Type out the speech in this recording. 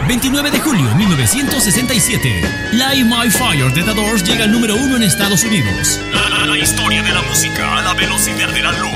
29 de julio 1967. Light My Fire de The Doors llega al número 1 en Estados Unidos. La historia de la música a la velocidad de la luz.